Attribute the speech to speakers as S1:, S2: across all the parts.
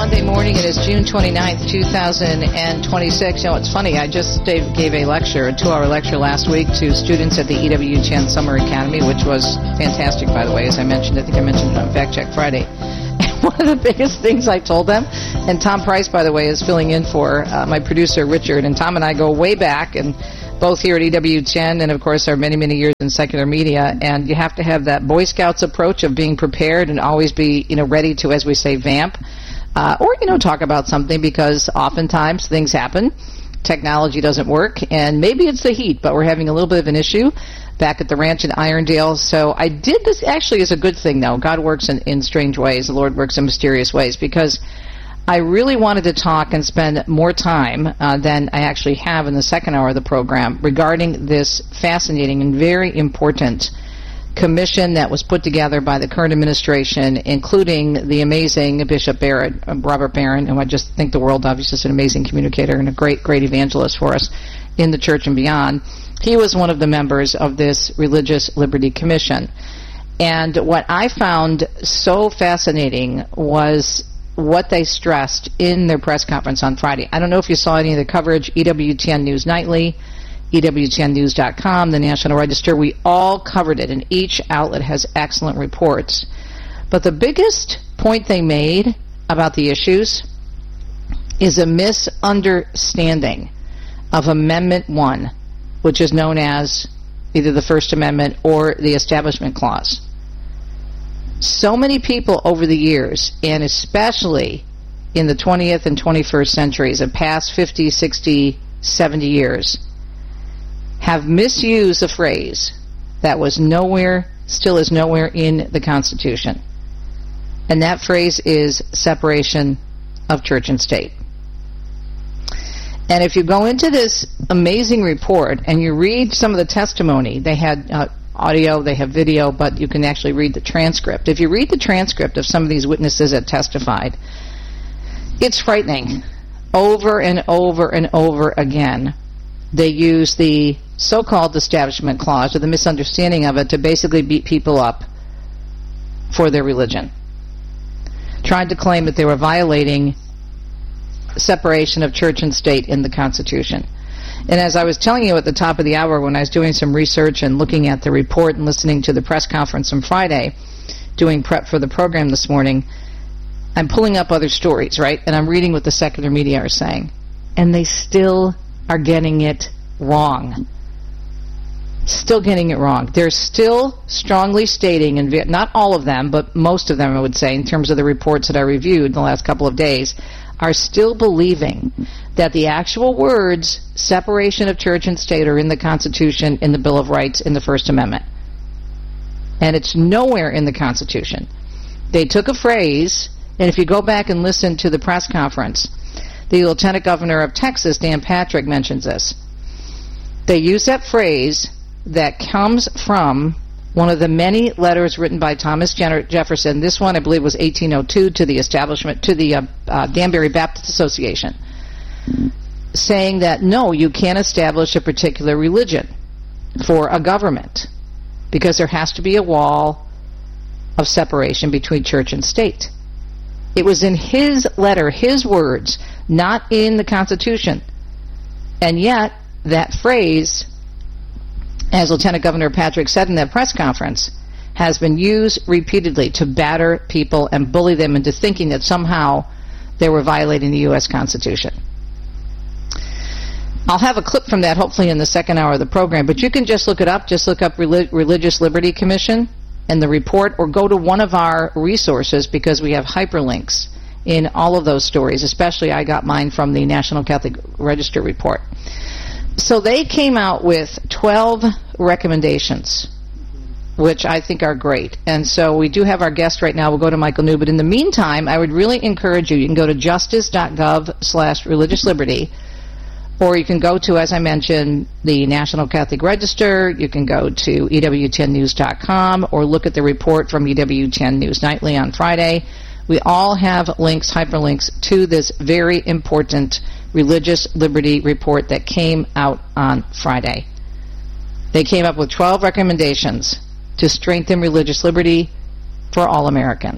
S1: Monday morning. It is June 29th, 2026. You know, it's funny. I just gave a lecture, a 2-hour lecture last week to students at the EWTN Summer Academy, which was fantastic, by the way, as I mentioned. I think I mentioned it on Fact Check Friday. And one of the biggest things I told them, and Tom Price, by the way, is filling in for my producer, Richard, and Tom and I go way back, and both here at EWTN and, of course, our many, many years in secular media. And you have to have that Boy Scouts approach of being prepared and always be, ready to, as we say, vamp. Or talk about something, because oftentimes things happen. Technology doesn't work, and maybe it's the heat, but we're having a little bit of an issue back at the ranch in Irondale. So I did this actually as a good thing, though. God works in strange ways. The Lord works in mysterious ways, because I really wanted to talk and spend more time than I actually have in the second hour of the program regarding this fascinating and very important commission that was put together by the current administration, including the amazing Bishop Barrett, Robert Barron, who I just think the world of. He's just an amazing communicator and a great, great evangelist for us in the church and beyond. He was one of the members of this Religious Liberty Commission. And what I found so fascinating was what they stressed in their press conference on Friday. I don't know if you saw any of the coverage, EWTN News Nightly, EWTNnews.com, the National Register. We all covered it, and each outlet has excellent reports. But the biggest point they made about the issues is a misunderstanding of Amendment 1, which is known as either the First Amendment or the Establishment Clause. So many people over the years, and especially in the 20th and 21st centuries, the past 50, 60, 70 years, have misused a phrase that was nowhere, still is nowhere in the Constitution. And that phrase is separation of church and state. And if you go into this amazing report and you read some of the testimony, they had audio, they have video, but you can actually read the transcript. If you read the transcript of some of these witnesses that testified, it's frightening. Over and over and over again, they use the so-called Establishment Clause, or the misunderstanding of it, to basically beat people up for their religion. Tried to claim that they were violating separation of church and state in the Constitution. And as I was telling you at the top of the hour, when I was doing some research and looking at the report and listening to the press conference on Friday, doing prep for the program this morning, I'm pulling up other stories, right? And I'm reading what the secular media are saying. And they still are getting it wrong. Still getting it wrong. They're still strongly stating, and not all of them, but most of them, I would say, in terms of the reports that I reviewed in the last couple of days, are still believing that the actual words separation of church and state are in the Constitution, in the Bill of Rights, in the First Amendment. And it's nowhere in the Constitution. They took a phrase, and if you go back and listen to the press conference, the Lieutenant Governor of Texas, Dan Patrick, mentions this. They use that phrase that comes from one of the many letters written by Thomas Jefferson. This one, I believe, was 1802 to the establishment, to the Danbury Baptist Association, saying that, no, you can't establish a particular religion for a government because there has to be a wall of separation between church and state. It was in his letter, his words, not in the Constitution. And yet, that phrase, as Lieutenant Governor Patrick said in that press conference, has been used repeatedly to batter people and bully them into thinking that somehow they were violating the U.S. Constitution. I'll have a clip from that hopefully in the second hour of the program, but you can just look it up. Just look up Religious Liberty Commission and the report, or go to one of our resources, because we have hyperlinks in all of those stories. Especially I got mine from the National Catholic Register report. So they came out with 12 recommendations, which I think are great. And so we do have our guest right now. We'll go to Michael New. But in the meantime, I would really encourage you. You can go to justice.gov/religiousliberty, or you can go to, as I mentioned, the National Catholic Register. You can go to EWTNnews.com, or look at the report from EWTN News Nightly on Friday. We all have links, hyperlinks, to this very important Religious Liberty report that came out on Friday. They came up with 12 recommendations to strengthen religious liberty for all Americans.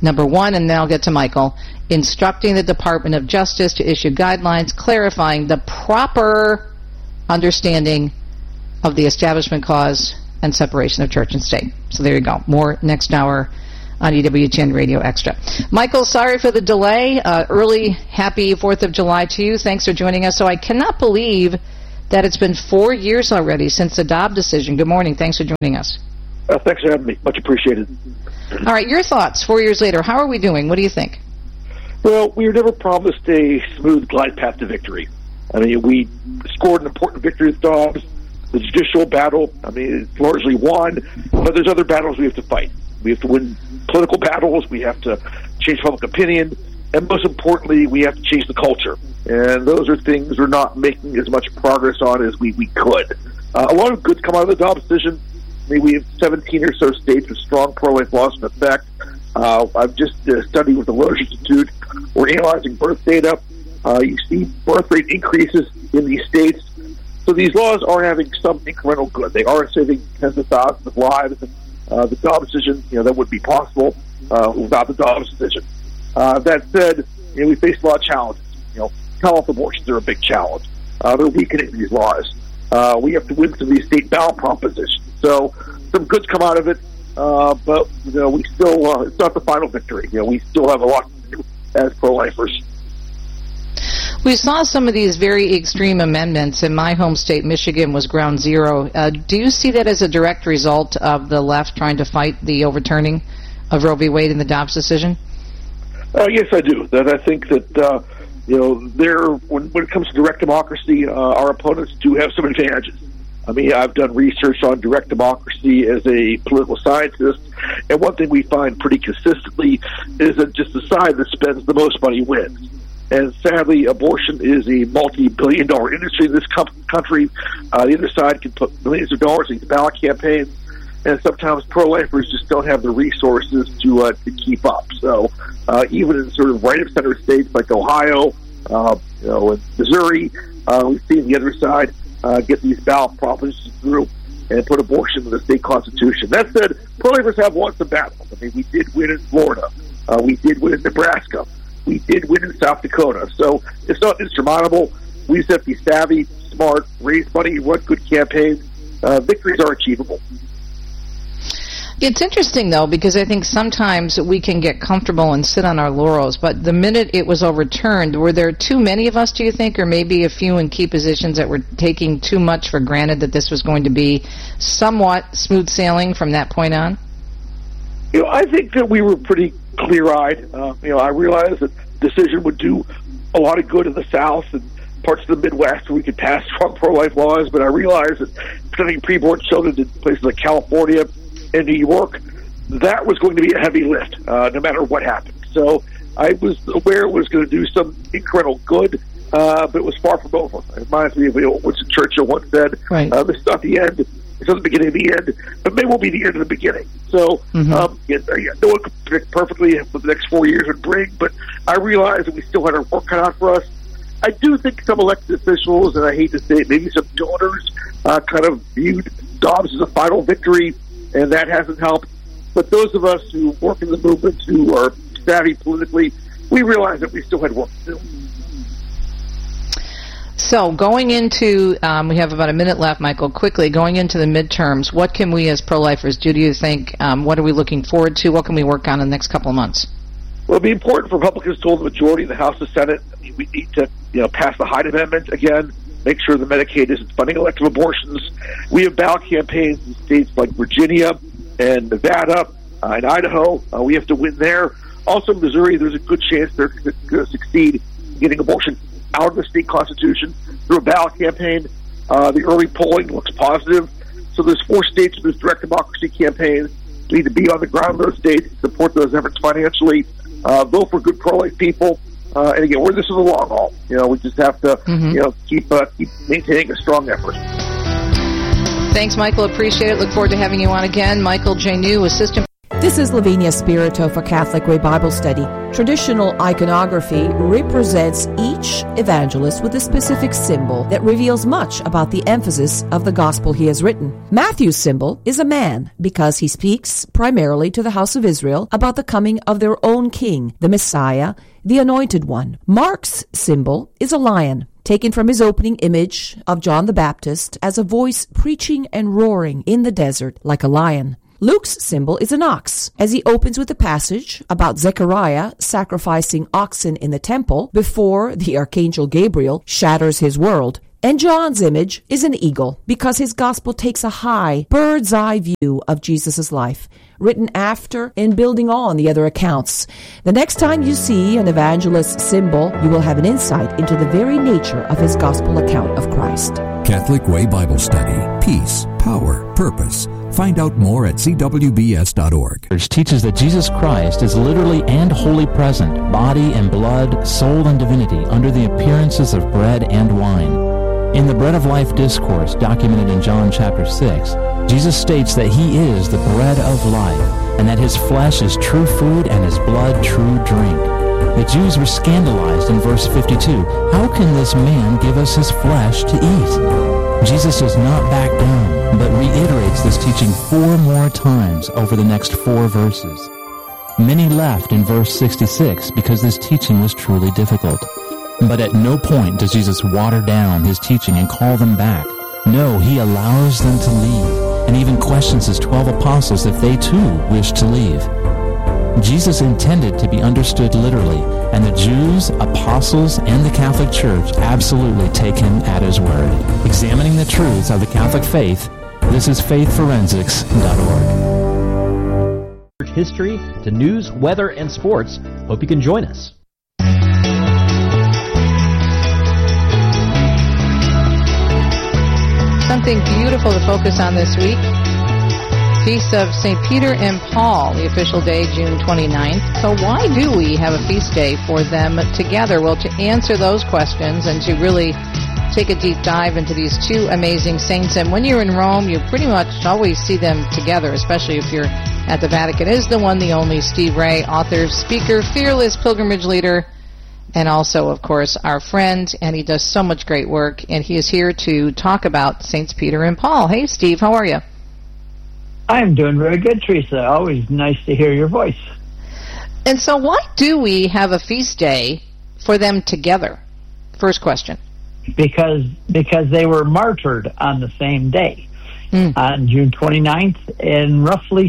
S1: Number 1, and then I'll get to Michael, instructing the Department of Justice to issue guidelines clarifying the proper understanding of the Establishment Clause and separation of church and state. So there you go. More next hour on EWTN Radio Extra. Michael, sorry for the delay. Early happy 4th of July to you. Thanks for joining us. So I cannot believe that it's been 4 years already since the Dobbs decision. Good morning. Thanks for joining us.
S2: Thanks for having me. Much appreciated.
S1: All right, your thoughts 4 years later. How are we doing? What do you think?
S2: Well, we were never promised a smooth glide path to victory. I mean, we scored an important victory with Dobbs. The judicial battle, I mean, it's largely won, but there's other battles we have to fight. We have to win political battles, we have to change public opinion, and most importantly, we have to change the culture. And those are things we're not making as much progress on as we could. A lot of good come out of the Dobbs decision. I mean, we have 17 or so states with strong pro-life laws in effect. I've just studied with the Loesch Institute. We're analyzing birth data. You see birth rate increases in these states. So these laws are having some incremental good. They are saving tens of thousands of lives. The Dobbs decision, that would be possible without the Dobbs decision. That said, we face a lot of challenges. Telehealth abortions are a big challenge. They're weakening these laws. We have to win some of these state ballot propositions. So some goods come out of it, but we still it's not the final victory. We still have a lot to do as pro-lifers.
S1: We saw some of these very extreme amendments in my home state, Michigan, was ground zero. Do you see that as a direct result of the left trying to fight the overturning of Roe v. Wade in the Dobbs decision?
S2: Yes, I do. That I think that when it comes to direct democracy, our opponents do have some advantages. I mean, I've done research on direct democracy as a political scientist, and one thing we find pretty consistently is that just the side that spends the most money wins. And sadly, abortion is a multi-billion-dollar industry in this country. The other side can put millions of dollars into ballot campaigns, and sometimes pro-lifers just don't have the resources to keep up. So even in sort of right-of-center states like Ohio, and Missouri, we've seen the other side get these ballot propositions through and put abortion in the state constitution. That said, pro-lifers have won some battles. I mean, we did win in Florida. We did win in Nebraska. We did win in South Dakota. So it's not insurmountable. We just have to be savvy, smart, raise money, run good campaigns. Victories are achievable.
S1: It's interesting, though, because I think sometimes we can get comfortable and sit on our laurels, but the minute it was overturned, were there too many of us, do you think, or maybe a few in key positions that were taking too much for granted that this was going to be somewhat smooth sailing from that point on?
S2: I think that we were pretty clear-eyed. I realized that the decision would do a lot of good in the South and parts of the Midwest where we could pass strong pro-life laws, but I realized that sending preborn children to places like California and New York, that was going to be a heavy lift, no matter what happened. So I was aware it was going to do some incremental good, but it was far from over. It reminds me of what Winston Churchill once said,
S1: right.
S2: This is not the end, it's not the beginning of the end, but maybe will be the end of the beginning. So no one could predict perfectly what the next 4 years would bring, but I realized that we still had our work cut out for us. I do think some elected officials, and I hate to say it, maybe some donors kind of viewed Dobbs as a final victory, and that hasn't helped. But those of us who work in the movement, who are savvy politically, we realize that we still had work to do.
S1: So going into, we have about a minute left, Michael, quickly, going into the midterms, what can we as pro-lifers do you think? What are we looking forward to? What can we work on in the next couple of months?
S2: Well, it'll be important for Republicans to hold the majority in the House and Senate. I mean, we need to pass the Hyde Amendment again, make sure that Medicaid isn't funding elective abortions. We have ballot campaigns in states like Virginia and Nevada and Idaho. We have to win there. Also, Missouri, there's a good chance they're going to succeed in getting abortion out of the state constitution through a ballot campaign. The early polling looks positive. So there's 4 states with this direct democracy campaign. We need to be on the ground in those states, support those efforts financially, vote for good pro-life people. And again, this is a long haul. We just have to keep maintaining a strong effort.
S1: Thanks, Michael. Appreciate it. Look forward to having you on again. Michael J. New, Assistant
S3: This is Lavinia Spirito for Catholic Way Bible Study. Traditional iconography represents each evangelist with a specific symbol that reveals much about the emphasis of the gospel he has written. Matthew's symbol is a man because he speaks primarily to the house of Israel about the coming of their own king, the Messiah, the Anointed One. Mark's symbol is a lion, taken from his opening image of John the Baptist as a voice preaching and roaring in the desert like a lion. Luke's symbol is an ox, as he opens with a passage about Zechariah sacrificing oxen in the temple before the archangel Gabriel shatters his world. And John's image is an eagle, because his gospel takes a high, bird's-eye view of Jesus' life, written after and building on the other accounts. The next time you see an evangelist's symbol, you will have an insight into the very nature of his gospel account of Christ.
S4: Catholic Way Bible Study. Peace, power, purpose. Find out more at cwbs.org.
S5: Church teaches that Jesus Christ is literally and wholly present, body and blood, soul and divinity, under the appearances of bread and wine. In the Bread of Life discourse documented in John chapter 6, Jesus states that he is the bread of life, and that his flesh is true food and his blood true drink. The Jews were scandalized in verse 52. How can this man give us his flesh to eat? Jesus does not back down, but reiterates this teaching 4 more times over the next 4 verses. Many left in verse 66 because this teaching was truly difficult. But at no point does Jesus water down his teaching and call them back. No, he allows them to leave, and even questions his 12 apostles if they too wish to leave. Jesus intended to be understood literally, and the Jews, apostles, and the Catholic Church absolutely take him at his word. Examining the truths of the Catholic faith, this is faithforensics.org.
S6: History to news, weather, and sports. Hope you can join us.
S1: Something beautiful to focus on this week. Feast of St. Peter and Paul, the official day, June 29th. So why do we have a feast day for them together? Well, to answer those questions and to really take a deep dive into these 2 amazing saints. And when you're in Rome, you pretty much always see them together, especially if you're at the Vatican. It is the one, the only Steve Ray, author, speaker, fearless pilgrimage leader, and also, of course, our friend, and he does so much great work, and he is here to talk about Saints Peter and Paul. Hey, Steve, how are you?
S7: I'm doing very good, Teresa. Always nice to hear your voice.
S1: And so why do we have a feast day for them together? First question.
S7: Because they were martyred on the same day, on June 29th in roughly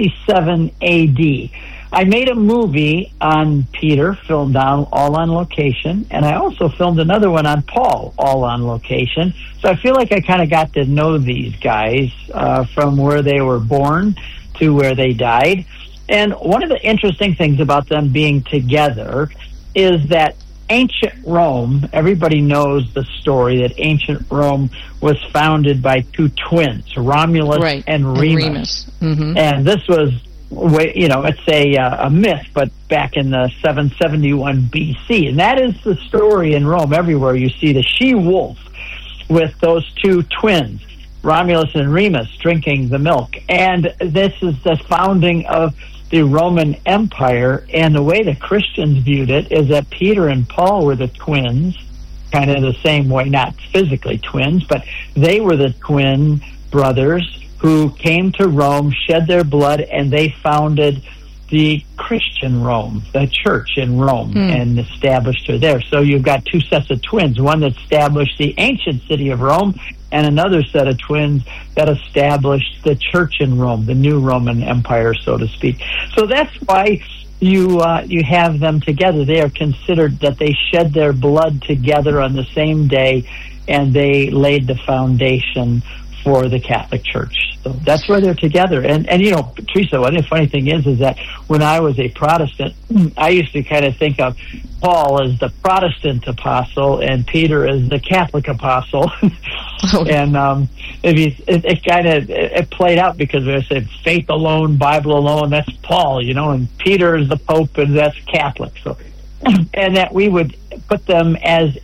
S7: 67 A.D., I made a movie on Peter, filmed all on location, and I also filmed another one on Paul, all on location. So I feel like I kind of got to know these guys from where they were born to where they died. And one of the interesting things about them being together is that ancient Rome, everybody knows the story that ancient Rome was founded by 2 twins, Romulus and Remus. Mm-hmm. And this was, it's a myth, but back in the 771 BC. And that is the story in Rome everywhere. You see the she-wolf with those 2 twins, Romulus and Remus, drinking the milk. And this is the founding of the Roman Empire. And the way the Christians viewed it is that Peter and Paul were the twins, kind of the same way, not physically twins, but they were the twin brothers who came to Rome, shed their blood, and they founded the Christian Rome, the church in Rome, and established her there. So you've got 2 sets of twins, one that established the ancient city of Rome, and another set of twins that established the church in Rome, the new Roman Empire, so to speak. So that's why you have them together. They are considered that they shed their blood together on the same day, and they laid the foundation for the Catholic Church. So that's why they're together. And Teresa, one of the funny thing is that when I was a Protestant, I used to kind of think of Paul as the Protestant apostle and Peter as the Catholic apostle. And it played out because I said faith alone, Bible alone, that's Paul, and Peter is the Pope, and that's Catholic. So, and that we would put them as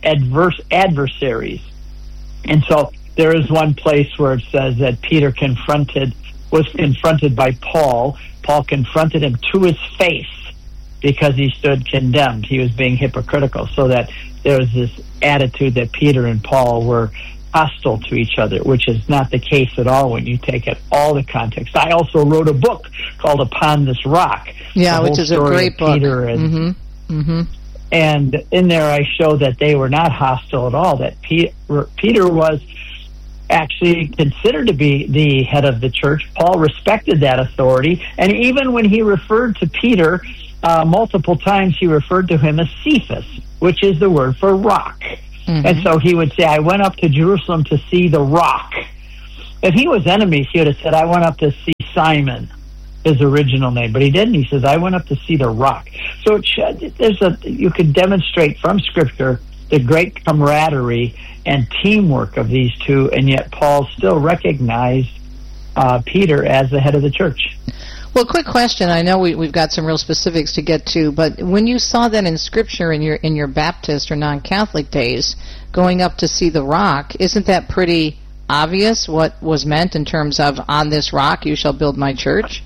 S7: adversaries. And so there is one place where it says that Peter confronted was confronted by Paul. Paul confronted him to his face because he stood condemned. He was being hypocritical, so that there was this attitude that Peter and Paul were hostile to each other, which is not the case at all when you take it all the context. I also wrote a book called Upon This Rock.
S1: Yeah, which is a great book.
S7: Peter and, and in there I show that they were not hostile at all, that Peter was actually considered to be the head of the church. Paul respected that authority, and even when he referred to Peter, multiple times he referred to him as Cephas, which is the word for rock. And so he would say, I went up to Jerusalem to see the rock. If he was enemies, he would have said, I went up to see Simon, his original name. But he didn't. He says, I went up to see the rock. So you could demonstrate from Scripture the great camaraderie and teamwork of these two, and yet Paul still recognized Peter as the head of the church.
S1: Well, quick question. I know we've got some real specifics to get to, but when you saw that in Scripture in your Baptist or non-Catholic days, going up to see the rock, isn't that pretty obvious what was meant in terms of, on this rock you shall build my church?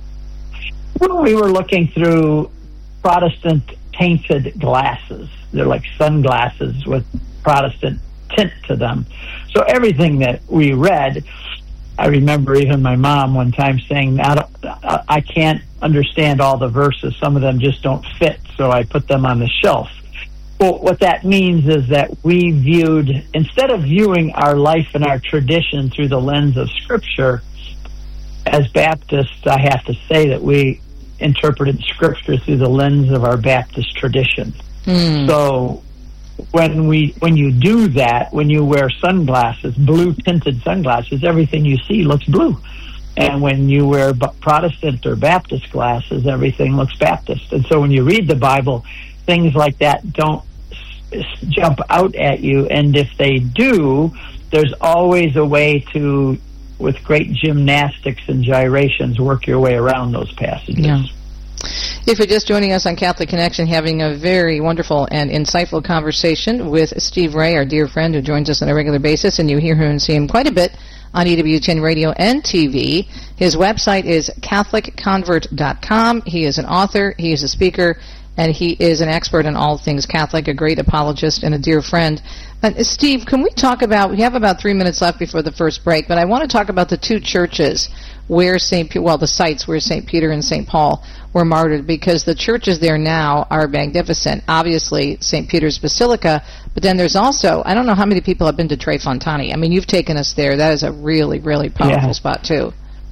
S7: Well, we were looking through Protestant tainted glasses. They're like sunglasses with Protestant tint to them. So everything that we read, I remember even my mom one time saying, I can't understand all the verses. Some of them just don't fit, so I put them on the shelf. Well, what that means is that we viewed, instead of viewing our life and our tradition through the lens of Scripture, as Baptists, I have to say that we interpreted Scripture through the lens of our Baptist tradition. So when you do that, when you wear sunglasses, blue-tinted sunglasses, everything you see looks blue. And when you wear Protestant or Baptist glasses, everything looks Baptist. And so when you read the Bible, things like that don't jump out at you. And if they do, there's always a way to, with great gymnastics and gyrations, work your way around those passages.
S1: Yeah. If you're just joining us on Catholic Connection, having a very wonderful and insightful conversation with Steve Ray, our dear friend who joins us on a regular basis, and you hear him and see him quite a bit on EWTN Radio and TV. His website is CatholicConvert.com. He is an author, he is a speaker, and he is an expert in all things Catholic, a great apologist and a dear friend. Steve, can we talk about, we have about 3 minutes left before the first break, but I want to talk about the two churches where the sites where St. Peter and St. Paul were martyred, because the churches there now are magnificent. Obviously, St. Peter's Basilica, but then there's also, I don't know how many people have been to Tre Fontane. I mean, you've taken us there. That is a really, really powerful spot, too.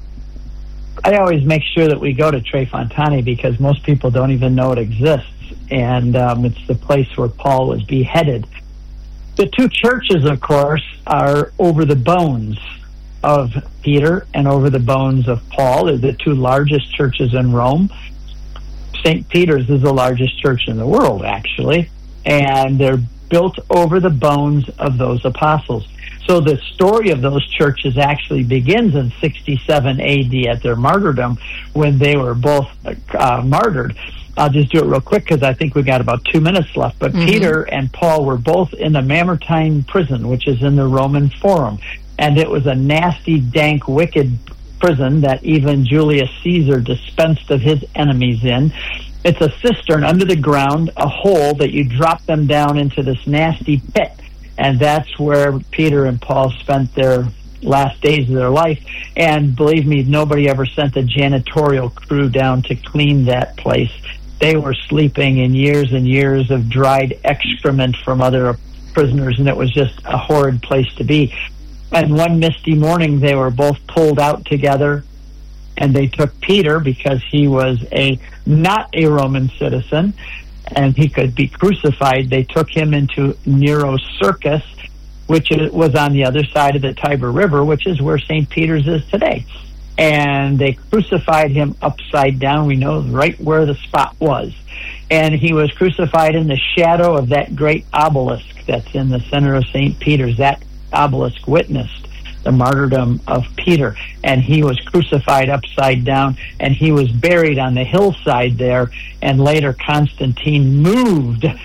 S7: I always make sure that we go to Tre Fontane because most people don't even know it exists, and it's the place where Paul was beheaded. The two churches, of course, are over the bones of Peter and over the bones of Paul. They're the two largest churches in Rome. St. Peter's is the largest church in the world, actually, and they're built over the bones of those apostles. So the story of those churches actually begins in 67 AD at their martyrdom, when they were both martyred. I'll just do it real quick because I think we've got about 2 minutes left. But Peter and Paul were both in the Mamertine prison, which is in the Roman Forum. And it was a nasty, dank, wicked prison that even Julius Caesar dispensed of his enemies in. It's a cistern under the ground, a hole that you drop them down into this nasty pit. And that's where Peter and Paul spent their last days of their life. And believe me, nobody ever sent a janitorial crew down to clean that place. They were sleeping in years and years of dried excrement from other prisoners, and it was just a horrid place to be. And one misty morning, they were both pulled out together, and they took Peter, because he was not a Roman citizen, and he could be crucified. They took him into Nero's circus, which was on the other side of the Tiber River, which is where St. Peter's is today. And they crucified him upside down. We know right where the spot was. And he was crucified in the shadow of that great obelisk that's in the center of St. Peter's. That obelisk witnessed the martyrdom of Peter, and he was crucified upside down, and he was buried on the hillside there. And later Constantine moved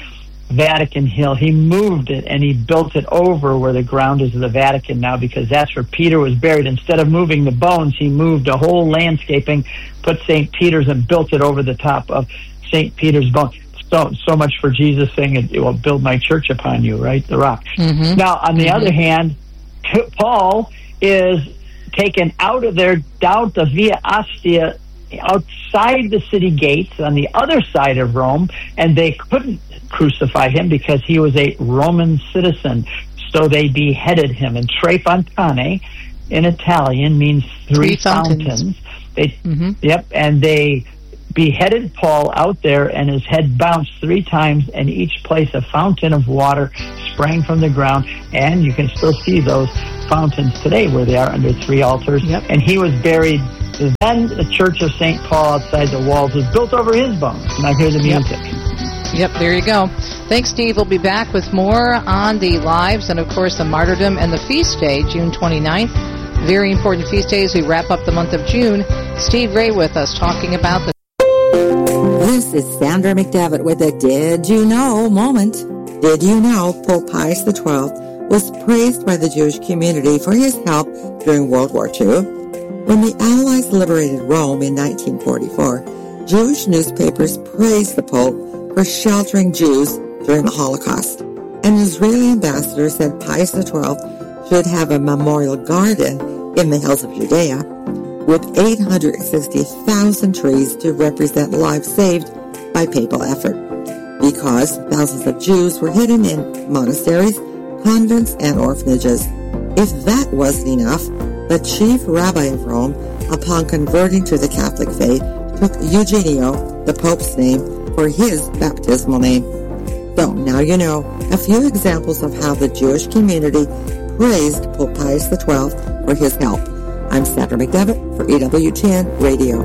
S7: Vatican Hill. He moved it and he built it over where the ground is of the Vatican now, because that's where Peter was buried. Instead of moving the bones, he moved a whole landscaping, put St. Peter's and built it over the top of St. Peter's bones. So much for Jesus saying, it will build my church upon you, right? The rock. Mm-hmm. Now, on the other hand, Paul is taken out of there, down to Via Ostia, outside the city gates on the other side of Rome, and they couldn't crucify him because he was a Roman citizen. So they beheaded him. And Tre Fontane in Italian means three fountains. Yep, and they beheaded Paul out there, and his head bounced 3 times, and each place a fountain of water sprang from the ground, and you can still see those fountains today where they are under 3 altars. Yep. And he was buried. Then the Church of St. Paul outside the walls was built over his bones. And I hear the music.
S1: Yep, there you go. Thanks, Steve. We'll be back with more on the lives and, of course, the martyrdom and the feast day, June 29th. Very important feast day as we wrap up the month of June. Steve Ray with us talking about the...
S8: This is Sandra McDevitt with a Did You Know moment. Did you know Pope Pius XII was praised by the Jewish community for his help during World War II? When the Allies liberated Rome in 1944, Jewish newspapers praised the Pope for sheltering Jews during the Holocaust. An Israeli ambassador said Pius XII should have a memorial garden in the hills of Judea with 860,000 trees to represent lives saved by papal effort, because thousands of Jews were hidden in monasteries, convents, and orphanages. If that wasn't enough, the chief rabbi of Rome, upon converting to the Catholic faith, took Eugenio, the Pope's name, for his baptismal name. So now you know a few examples of how the Jewish community praised Pope Pius XII for his help. I'm Sandra McDevitt for EWTN Radio.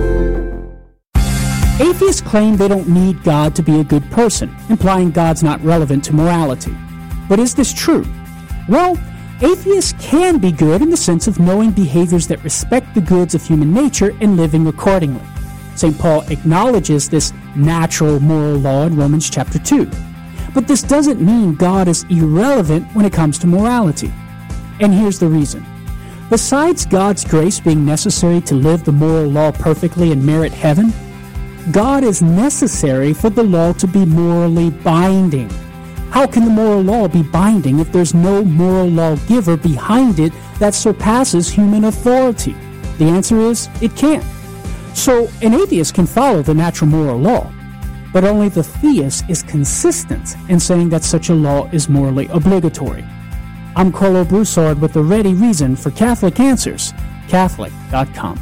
S9: Atheists claim they don't need God to be a good person, implying God's not relevant to morality. But is this true? Well, atheists can be good in the sense of knowing behaviors that respect the goods of human nature and living accordingly. St. Paul acknowledges this natural moral law in Romans chapter 2. But this doesn't mean God is irrelevant when it comes to morality. And here's the reason. Besides God's grace being necessary to live the moral law perfectly and merit heaven, God is necessary for the law to be morally binding. How can the moral law be binding if there's no moral lawgiver behind it that surpasses human authority? The answer is, it can't. So an atheist can follow the natural moral law, but only the theist is consistent in saying that such a law is morally obligatory. I'm Carlo Broussard with the ready reason for Catholic Answers, Catholic.com.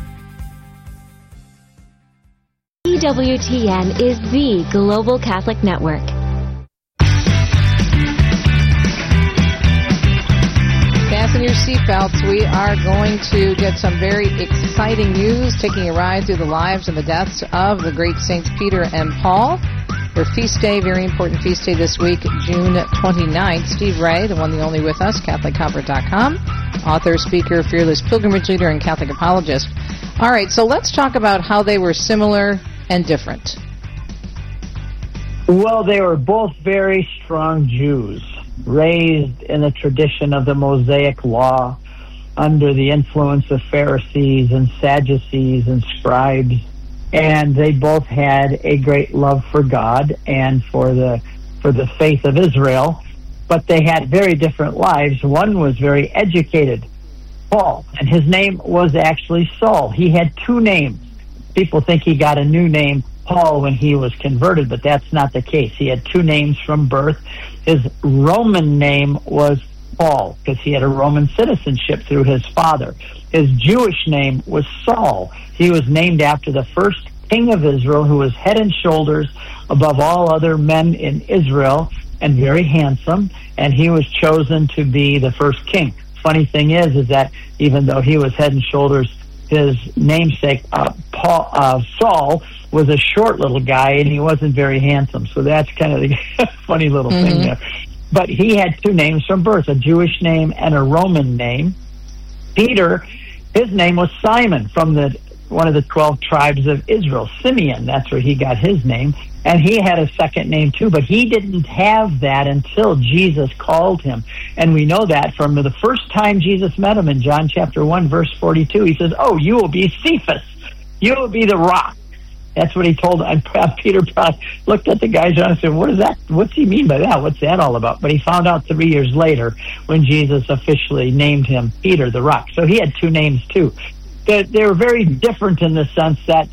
S10: EWTN is the global Catholic network.
S1: Fasten your seatbelts. We are going to get some very exciting news, taking a ride through the lives and the deaths of the great Saints Peter and Paul. Their feast day, very important feast day this week, June 29th. Steve Ray, the one, the only with us, CatholicConvert.com, author, speaker, fearless pilgrimage leader, and Catholic apologist. All right, so let's talk about how they were similar and different.
S7: Well, they were both very strong Jews, raised in the tradition of the Mosaic Law, under the influence of Pharisees and Sadducees and scribes. And they both had a great love for God and for the faith of Israel, but they had very different lives. One was very educated, Paul, and his name was actually Saul. He had 2 names. People think he got a new name, Paul, when he was converted, but that's not the case. He had 2 names from birth. His Roman name was Paul, because he had a Roman citizenship through his father. His Jewish name was Saul. He was named after the first king of Israel, who was head and shoulders above all other men in Israel, and very handsome, and he was chosen to be the first king. Funny thing is that even though he was head and shoulders, his namesake, Saul, was a short little guy, and he wasn't very handsome. So that's kind of the funny little thing there. But he had 2 names from birth, a Jewish name and a Roman name. Peter, his name was Simon, from one of the 12 tribes of Israel. Simeon, that's where he got his name. And he had a second name too, but he didn't have that until Jesus called him. And we know that from the first time Jesus met him in John chapter 1, verse 42. He says, "Oh, you will be Cephas. You will be the rock." That's what he told him. And Peter looked at the guys and said, "What is that? What's he mean by that? What's that all about?" But he found out 3 years later when Jesus officially named him Peter the Rock. So he had two names too. They were very different in the sense that,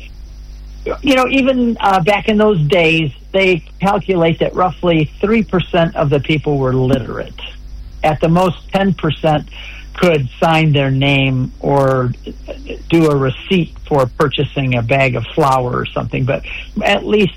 S7: even back in those days, they calculate that roughly 3% of the people were literate. At the most, 10% could sign their name or do a receipt for purchasing a bag of flour or something, but at least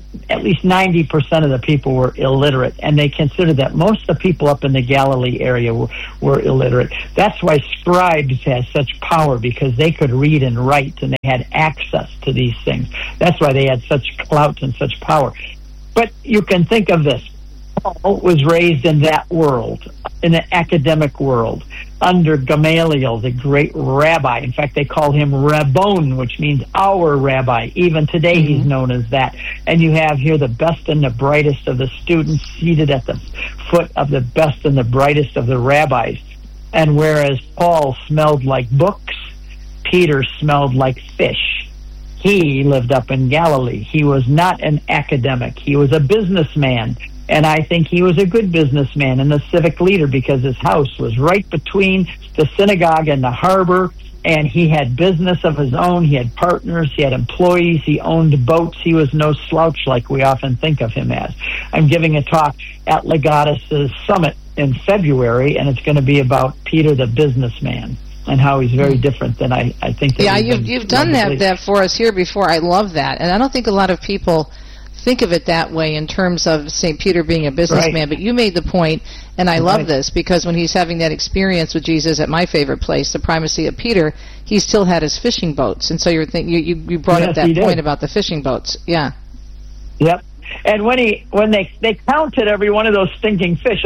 S7: 90% of the people were illiterate, and they considered that most of the people up in the Galilee area were illiterate. That's why scribes had such power, because they could read and write, and they had access to these things. That's why they had such clout and such power. But you can think of this. Paul was raised in that world, in the academic world, under Gamaliel, the great rabbi. In fact, they call him Rabbon, which means our rabbi. Even today, he's known as that. And you have here the best and the brightest of the students seated at the foot of the best and the brightest of the rabbis. And whereas Paul smelled like books, Peter smelled like fish. He lived up in Galilee. He was not an academic. He was a businessman. And I think he was a good businessman and a civic leader, because his house was right between the synagogue and the harbor, and he had business of his own. He had partners. He had employees. He owned boats. He was no slouch like we often think of him as. I'm giving a talk at Legatus' summit in February, and it's going to be about Peter the businessman and how he's very different than I think. That
S1: you've done that for us here before. I love that. And I don't think a lot of people think of it that way in terms of St. Peter being a businessman, but you made the point, and I love this, because when he's having that experience with Jesus at my favorite place, the primacy of Peter, he still had his fishing boats, and so you brought up that point about the fishing boats. Yeah.
S7: Yep. And when they counted every one of those stinking fish,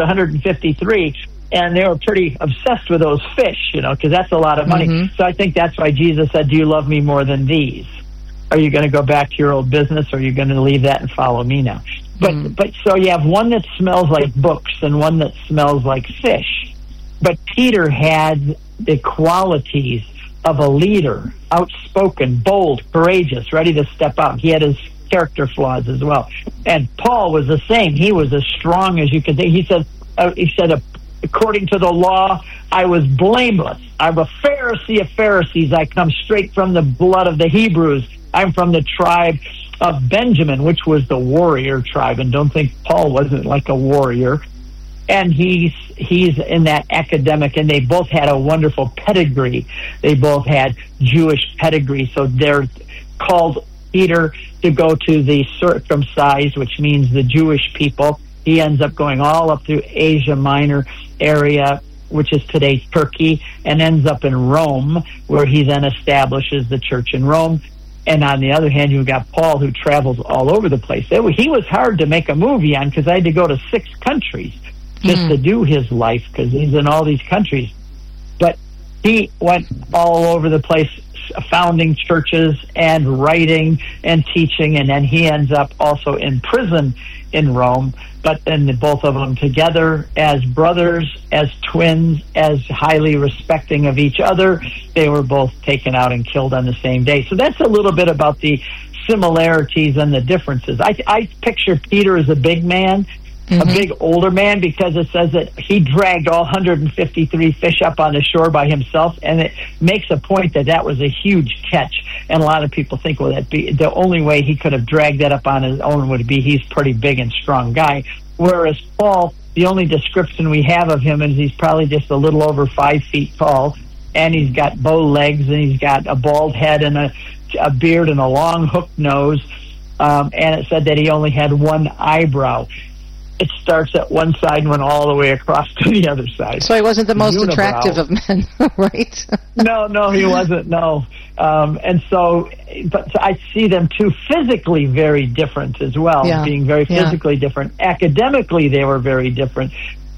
S7: 153, and they were pretty obsessed with those fish, because that's a lot of money. So I think that's why Jesus said, "Do you love me more than these? Are you going to go back to your old business, or are you going to leave that and follow me now?" But so you have one that smells like books and one that smells like fish. But Peter had the qualities of a leader, outspoken, bold, courageous, ready to step out. He had his character flaws as well. And Paul was the same. He was as strong as you could think. He said, according to the law, I was blameless. I'm a Pharisee of Pharisees. I come straight from the blood of the Hebrews. I'm from the tribe of Benjamin, which was the warrior tribe. And don't think Paul wasn't like a warrior. And he's in that academic, and they both had a wonderful pedigree. They both had Jewish pedigree. So they're called Peter to go to the circumcised, which means the Jewish people. He ends up going all up through Asia Minor area, which is today Turkey, and ends up in Rome, where he then establishes the church in Rome. And on the other hand, you've got Paul, who travels all over the place. He was hard to make a movie on, because I had to go to 6 countries just to do his life, because he's in all these countries. But he went all over the place, founding churches and writing and teaching, and then he ends up also in prison in Rome. But then both of them together as brothers, as twins, as highly respecting of each other, they were both taken out and killed on the same day. So that's a little bit about the similarities and the differences. I picture Peter as a big man, a big older man, because it says that he dragged all 153 fish up on the shore by himself, and it makes a point that was a huge catch. And a lot of people think, well, that be the only way he could have dragged that up on his own would be he's a pretty big and strong guy. Whereas Paul, the only description we have of him is he's probably just a little over 5 feet tall, and he's got bow legs, and he's got a bald head and a beard and a long hooked nose. And it said that he only had one eyebrow. It starts at one side and went all the way across to the other side.
S1: So he wasn't the most attractive of men, right?
S7: No, he wasn't, no. And so, but I see them too physically very different as well, being very physically different. Academically, they were very different.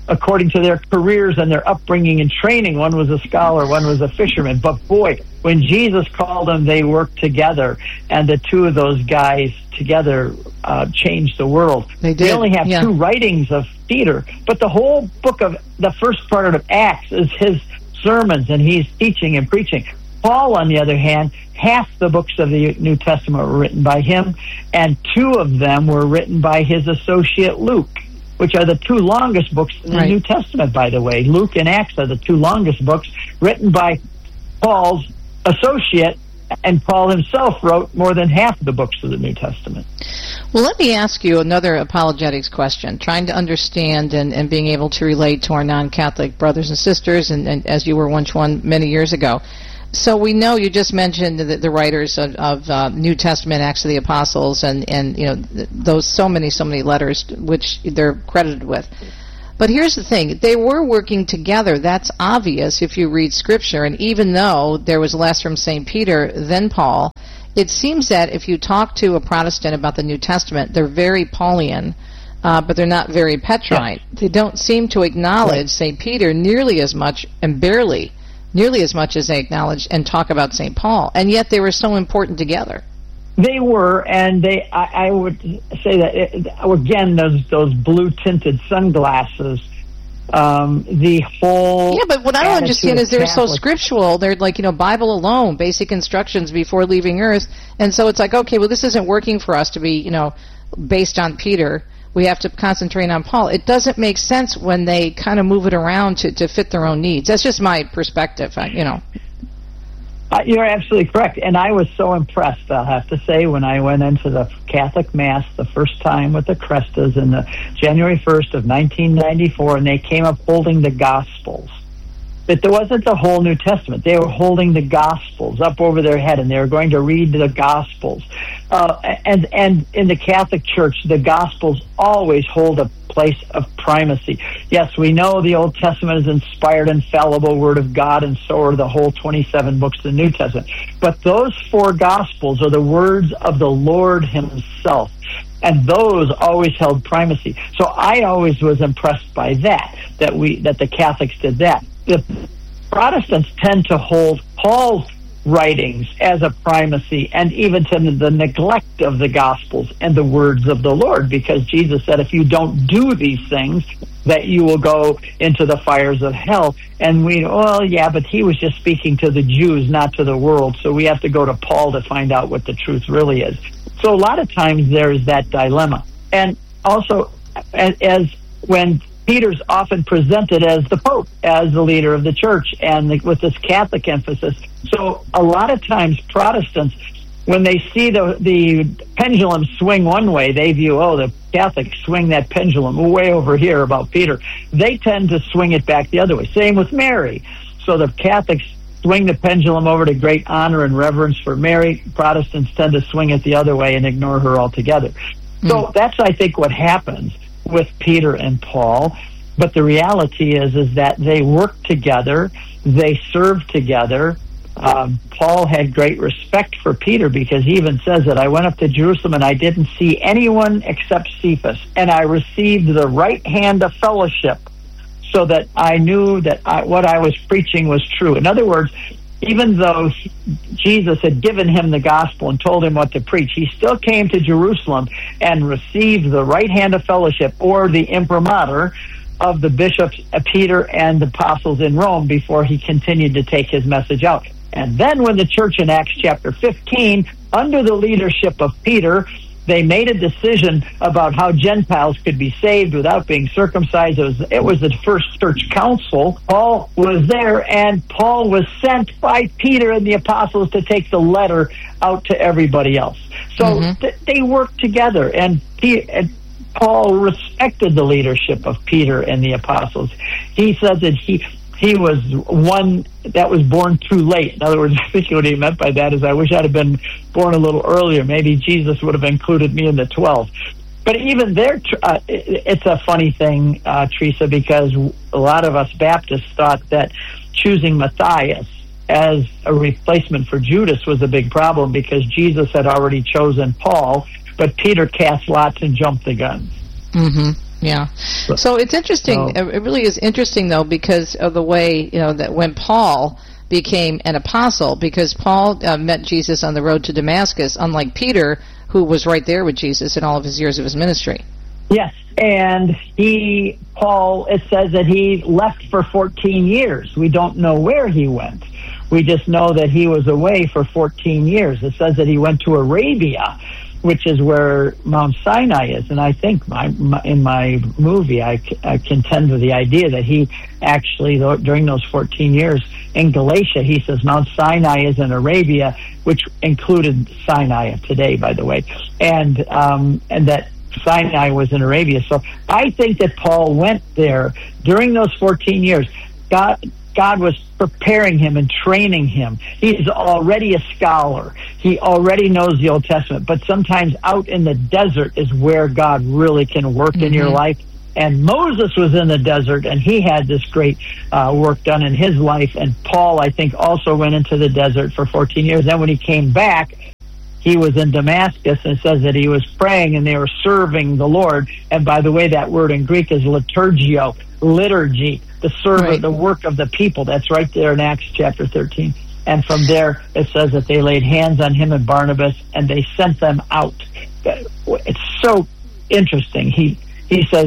S7: according to their careers and their upbringing and training. One was a scholar, one was a fisherman. But boy, when Jesus called them, they worked together, and the two of those guys together changed the world.
S1: They did.
S7: We only have two writings of Peter, but the whole book of the first part of Acts is his sermons, and he's teaching and preaching. Paul, on the other hand, half the books of the New Testament were written by him, and 2 of them were written by his associate Luke, which are the 2 longest books in the New Testament, by the way. Luke and Acts are the 2 longest books written by Paul's associate, and Paul himself wrote more than half of the books of the New Testament.
S1: Well, let me ask you another apologetics question, trying to understand and being able to relate to our non-Catholic brothers and sisters, and as you were once one many years ago. So we know you just mentioned the writers of New Testament, Acts of the Apostles, and you know those so many letters which they're credited with. But here's the thing: they were working together. That's obvious if you read Scripture. And even though there was less from St. Peter than Paul, it seems that if you talk to a Protestant about the New Testament, they're very Paulian, but they're not very Petrine. Yes. They don't seem to acknowledge St. Peter nearly as much, and barely nearly as much as they acknowledge and talk about St. Paul, and yet they were so important together.
S7: They were, and I would say that, again, those blue-tinted sunglasses, the whole...
S1: Yeah, but what I don't understand is they're so scriptural. They're like, Bible alone, basic instructions before leaving Earth, and so it's like, okay, well, this isn't working for us to be, based on Peter. We have to concentrate on Paul. It doesn't make sense when they kind of move it around to fit their own needs. That's just my perspective,
S7: You're absolutely correct. And I was so impressed, I'll have to say, when I went into the Catholic Mass the first time with the Crestas in the January 1st of 1994, and they came up holding the Gospels. But there wasn't the whole New Testament. They were holding the Gospels up over their head, and they were going to read the Gospels. And in the Catholic Church, the Gospels always hold a place of primacy. Yes, we know the Old Testament is inspired, infallible Word of God, and so are the whole 27 books of the New Testament. But those 4 Gospels are the words of the Lord Himself, and those always held primacy. So I always was impressed by that the Catholics did that. The Protestants tend to hold Paul's writings as a primacy, and even to the neglect of the Gospels and the words of the Lord, because Jesus said, if you don't do these things, that you will go into the fires of hell. And but he was just speaking to the Jews, not to the world, so we have to go to Paul to find out what the truth really is. So a lot of times there's that dilemma. And also, as when Peter's often presented as the Pope, as the leader of the church, and with this Catholic emphasis. So a lot of times Protestants, when they see the pendulum swing one way, they view, the Catholics swing that pendulum way over here about Peter. They tend to swing it back the other way. Same with Mary. So the Catholics swing the pendulum over to great honor and reverence for Mary. Protestants tend to swing it the other way and ignore her altogether. So that's, I think, what happens with Peter and Paul. But the reality is that they worked together, they served together. Paul had great respect for Peter, because he even says that I went up to Jerusalem and I didn't see anyone except Cephas, and I received the right hand of fellowship, so that I knew that what I was preaching was true. In other words, even though Jesus had given him the gospel and told him what to preach, he still came to Jerusalem and received the right hand of fellowship, or the imprimatur, of the bishops, Peter and the apostles in Rome, before he continued to take his message out. And then when the church in Acts chapter 15, under the leadership of Peter, they made a decision about how Gentiles could be saved without being circumcised. It was the first church council. Paul was there, and Paul was sent by Peter and the apostles to take the letter out to everybody else. So they worked together, and Paul respected the leadership of Peter and the apostles. He said that he was one that was born too late. In other words, I think what he meant by that is, I wish I'd have been born a little earlier. Maybe Jesus would have included me in the 12. But even there, it's a funny thing, Teresa, because a lot of us Baptists thought that choosing Matthias as a replacement for Judas was a big problem, because Jesus had already chosen Paul, but Peter cast lots and jumped the gun.
S1: Yeah. So it's interesting. It really is interesting, though, because of the way, that when Paul became an apostle, because Paul met Jesus on the road to Damascus, unlike Peter, who was right there with Jesus in all of his years of his ministry.
S7: Yes, and Paul, it says that he left for 14 years. We don't know where he went. We just know that he was away for 14 years. It says that he went to Arabia, which is where Mount Sinai is. And I think in my movie, I contend with the idea that he actually, during those 14 years in Galatia, he says Mount Sinai is in Arabia, which included Sinai of today, by the way, and that Sinai was in Arabia. So I think that Paul went there during those 14 years. God was preparing him and training him. He's already a scholar. He already knows the Old Testament. But sometimes out in the desert is where God really can work in your life. And Moses was in the desert, and he had this great work done in his life. And Paul, I think, also went into the desert for 14 years. Then when he came back, he was in Damascus, and it says that he was praying and they were serving the Lord. And by the way, that word in Greek is liturgio, liturgy, the servant, the work of the people. That's right there in Acts chapter 13. And from there, it says that they laid hands on him and Barnabas, and they sent them out. It's so interesting. He says,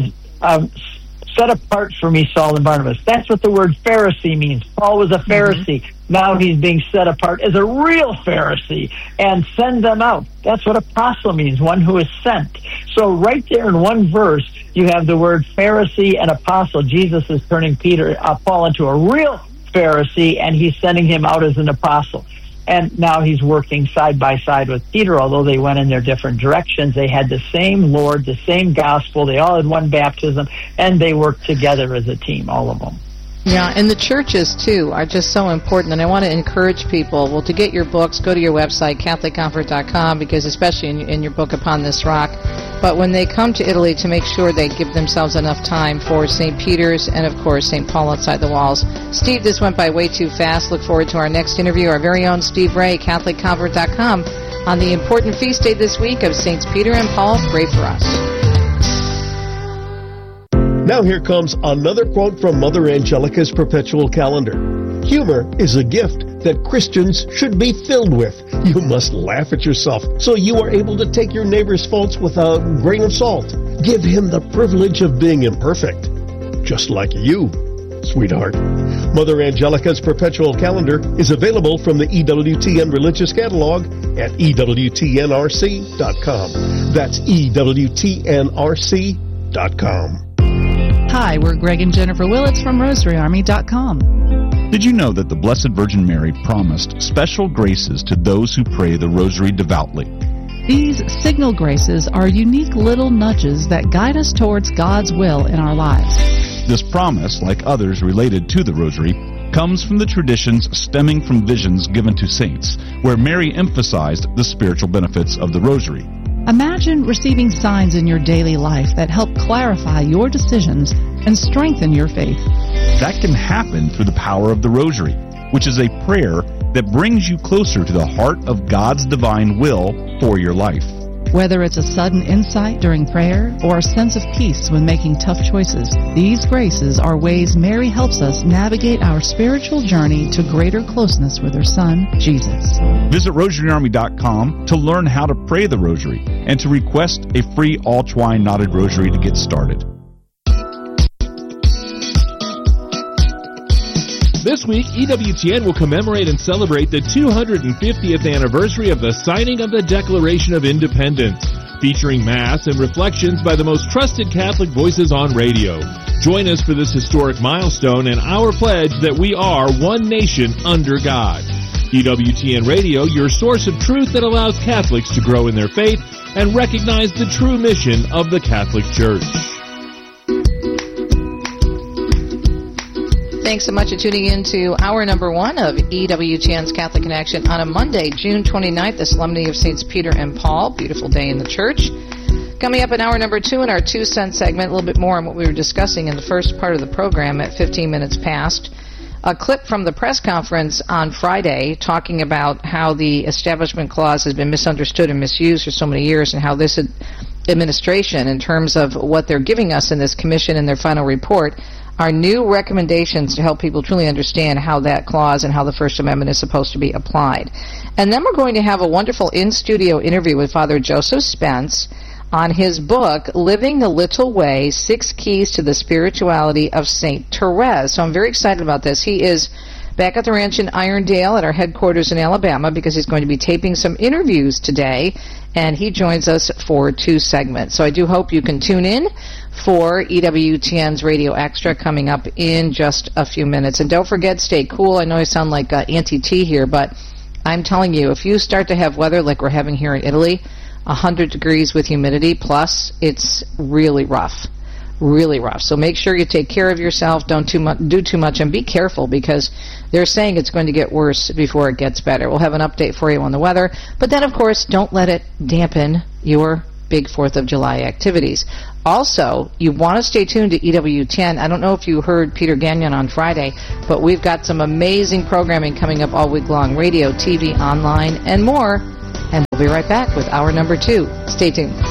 S7: set apart for me Saul and Barnabas. That's what the word Pharisee means. Paul was a Pharisee. Now he's being set apart as a real Pharisee, and send them out. That's what apostle means, one who is sent. So right there in one verse, you have the word Pharisee and apostle. Jesus is turning Paul into a real Pharisee, and he's sending him out as an apostle. And now he's working side by side with Peter, although they went in their different directions. They had the same Lord, the same gospel. They all had one baptism, and they worked together as a team, all of them.
S1: Yeah, and the churches, too, are just so important. And I want to encourage people, to get your books, go to your website, CatholicComfort.com, because especially in your book, Upon This Rock. But when they come to Italy, to make sure they give themselves enough time for St. Peter's and, of course, St. Paul Outside the Walls. Steve, this went by way too fast. Look forward to our next interview. Our very own Steve Ray, CatholicComfort.com, on the important feast day this week of Saints Peter and Paul. Pray for us.
S11: Now here comes another quote from Mother Angelica's perpetual calendar. Humor is a gift that Christians should be filled with. You must laugh at yourself so you are able to take your neighbor's faults with a grain of salt. Give him the privilege of being imperfect, just like you, sweetheart. Mother Angelica's perpetual calendar is available from the EWTN Religious Catalog at EWTNRC.com. That's EWTNRC.com.
S12: Hi, we're Greg and Jennifer Willits from RosaryArmy.com.
S13: Did you know that the Blessed Virgin Mary promised special graces to those who pray the Rosary devoutly?
S12: These signal graces are unique little nudges that guide us towards God's will in our lives.
S13: This promise, like others related to the Rosary, comes from the traditions stemming from visions given to saints, where Mary emphasized the spiritual benefits of the Rosary.
S12: Imagine receiving signs in your daily life that help clarify your decisions and strengthen your faith.
S13: That can happen through the power of the Rosary, which is a prayer that brings you closer to the heart of God's divine will for your life.
S12: Whether it's a sudden insight during prayer or a sense of peace when making tough choices, these graces are ways Mary helps us navigate our spiritual journey to greater closeness with her Son, Jesus.
S13: Visit RosaryArmy.com to learn how to pray the Rosary and to request a free all-twine knotted rosary to get started.
S14: This week, EWTN will commemorate and celebrate the 250th anniversary of the signing of the Declaration of Independence, featuring Mass and reflections by the most trusted Catholic voices on radio. Join us for this historic milestone and our pledge that we are one nation under God. EWTN Radio, your source of truth that allows Catholics to grow in their faith and recognize the true mission of the Catholic Church.
S1: Thanks so much for tuning in to hour number one of EWTN's Catholic Connection on a Monday, June 29th, the Solemnity of Saints Peter and Paul. Beautiful day in the church. Coming up in hour number two in our 2 cent segment, a little bit more on what we were discussing in the first part of the program at 15 minutes past. A clip from the press conference on Friday talking about how the Establishment Clause has been misunderstood and misused for so many years and how this had administration in terms of what they're giving us in this commission in their final report are new recommendations to help people truly understand how that clause and how the First Amendment is supposed to be applied. And then we're going to have a wonderful in-studio interview with Father Joseph Spence on his book, Living the Little Way, 6 Keys to the Spirituality of St. Therese. So I'm very excited about this. He is back at the ranch in Irondale at our headquarters in Alabama because he's going to be taping some interviews today, and he joins us for 2 segments. So I do hope you can tune in for EWTN's Radio Extra coming up in just a few minutes. And don't forget, stay cool. I know I sound like Auntie T here, but I'm telling you, if you start to have weather like we're having here in Italy, 100 degrees with humidity plus, it's really rough. Really rough. So make sure you take care of yourself, don't do too much, and be careful because they're saying it's going to get worse before it gets better. We'll have an update for you on the weather, but then, of course, don't let it dampen your big 4th of July activities. Also, you want to stay tuned to EWTN. I don't know if you heard Peter Gagnon on Friday, but we've got some amazing programming coming up all week long, radio, TV, online, and more. And we'll be right back with hour number 2. Stay tuned.